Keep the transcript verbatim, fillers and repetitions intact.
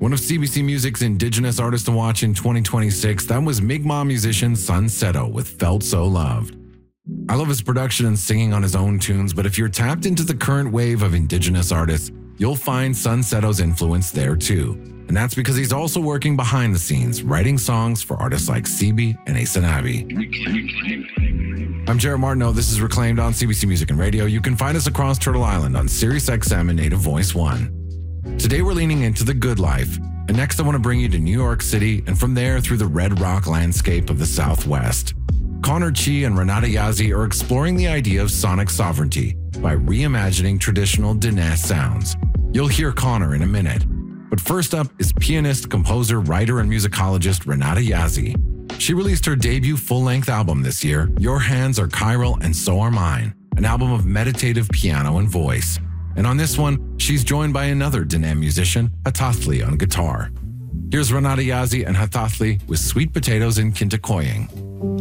One of C B C Music's Indigenous Artists to Watch in twenty twenty-six, that was Mi'kmaq musician Sunsetto with Felt So Loved. I love his production and singing on his own tunes, but if you're tapped into the current wave of Indigenous artists, you'll find Sunsetto's influence there too. And that's because he's also working behind the scenes, writing songs for artists like Sebi and Asanabi. I'm Jared Martineau. This is Reclaimed on C B C Music and Radio. You can find us across Turtle Island on Sirius X M and Native Voice one. Today we're leaning into the good life, and next I want to bring you to New York City and from there through the red rock landscape of the Southwest. Connor Chi and Renata Yazzie are exploring the idea of sonic sovereignty by reimagining traditional Diné sounds. You'll hear Connor in a minute. But first up is pianist, composer, writer, and musicologist Renata Yazzie. She released her debut full-length album this year, Your Hands Are Chiral and So Are Mine, an album of meditative piano and voice. And on this one, she's joined by another Diné musician, Hatathli, on guitar. Here's Renata Yazzie and Hatathli with Sweet Potatoes in Kintakoying.